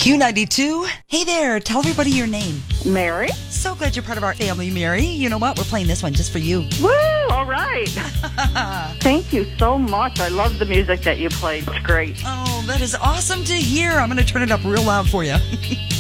Q92. Hey there, tell everybody your name. Mary? So glad you're part of our family, Mary. You know what? We're playing this one just for you. Woo! All right. Thank you so much. I love the music that you played. It's great. Oh, that is awesome to hear. I'm going to turn it up real loud for you.